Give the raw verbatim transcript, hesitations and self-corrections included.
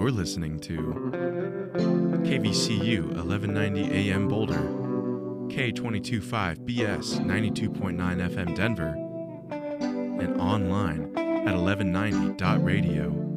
You're listening to K V C U eleven ninety A M Boulder, K two twenty-five B S ninety-two point nine F M Denver, and online at eleven ninety dot radio.